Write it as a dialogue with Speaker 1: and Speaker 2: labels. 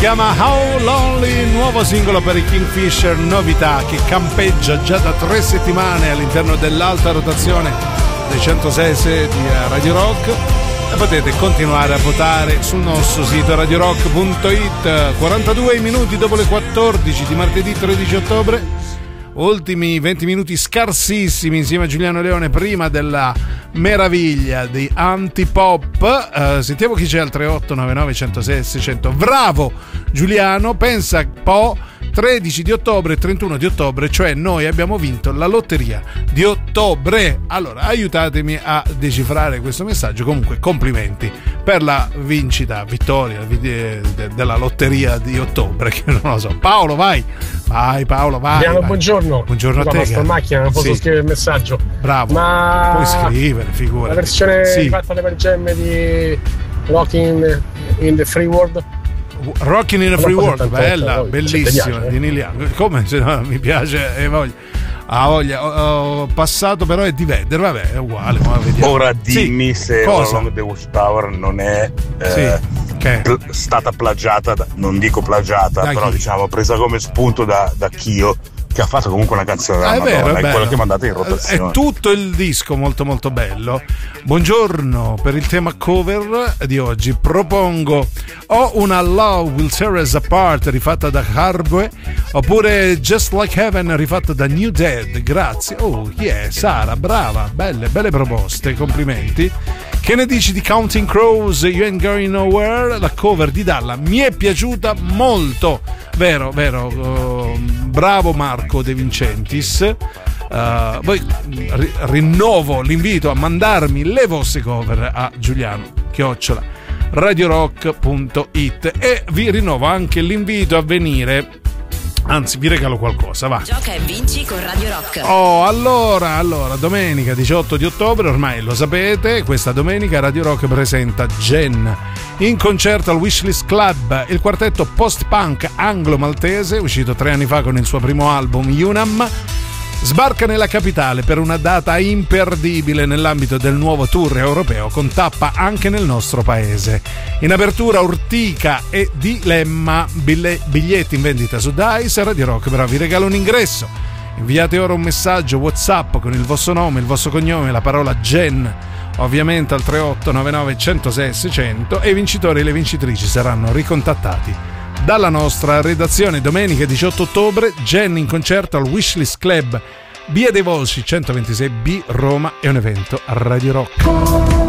Speaker 1: chiama How Lonely, nuovo singolo per i Kingfisher, novità che campeggia già da 3 settimane all'interno dell'alta rotazione dei 106 di Radio Rock, e potete continuare a votare sul nostro sito radiorock.it. 42 minuti dopo le 14 di martedì 13 ottobre. Ultimi 20 minuti scarsissimi insieme a Giuliano Leone prima della meraviglia di Antipop. Sentiamo chi c'è al 3899 106 600. Bravo Giuliano, pensa un po', 13 di ottobre e 31 di ottobre, cioè noi abbiamo vinto la lotteria di ottobre. Allora aiutatemi a decifrare questo messaggio. Comunque complimenti per la vittoria della lotteria di ottobre, che non lo so. Paolo, vai Paolo, vai.
Speaker 2: Buongiorno
Speaker 1: a te.
Speaker 2: La macchina non posso scrivere il messaggio.
Speaker 1: Bravo,
Speaker 2: ma
Speaker 1: puoi scrivere, figura.
Speaker 2: La versione fatta da Vergemme di Rocking in the Free World.
Speaker 1: Rocking in the Free World, bella, bellissima, di Neil Young. Come se no, mi piace, voglia. Ho passato, però è di Vedder, vabbè, è uguale. Ma vediamo.
Speaker 3: Ora dimmi se Along the Watchtower non è stata plagiata, non dico plagiata, però diciamo presa come spunto da Kyo, che ha fatto comunque una canzone della Madonna, è quello che mandate in rotazione.
Speaker 1: È tutto il disco molto molto bello. Buongiorno, per il tema cover di oggi propongo o una Love Will Tear Us Apart rifatta da Hardway, oppure Just Like Heaven rifatta da New Dead. Grazie. Sara, brava, belle proposte, complimenti. Che ne dici di Counting Crows, You Ain't Going Nowhere? La cover di Dalla mi è piaciuta molto. Vero, bravo Marco De Vincentis. Poi rinnovo l'invito a mandarmi le vostre cover a Giuliano@radiorock.it, e vi rinnovo anche l'invito a venire. Anzi, vi regalo qualcosa, va.
Speaker 4: Gioca e vinci con Radio Rock.
Speaker 1: Allora, domenica 18 di ottobre, ormai lo sapete, questa domenica Radio Rock presenta Jen in concerto al Wishlist Club, il quartetto post-punk anglo-maltese, uscito 3 anni fa con il suo primo album Unam. Sbarca nella capitale per una data imperdibile nell'ambito del nuovo tour europeo, con tappa anche nel nostro paese. In apertura Urtica e Dilemma, biglietti in vendita su Dice. Radio Rock però vi regala un ingresso. Inviate ora un messaggio WhatsApp con il vostro nome, il vostro cognome e la parola Gen, ovviamente al 3899 106 600, e i vincitori e le vincitrici saranno ricontattati dalla nostra redazione. Domenica 18 ottobre, Jen in concerto al Wishlist Club, Via dei Volsci 126B, Roma. È un evento a Radio Rock.